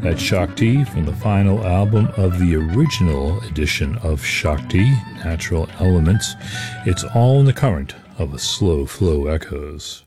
That's Shakti from the final album of the original edition of Shakti, Natural Elements. It's all in the current of the Slow Flow Echoes.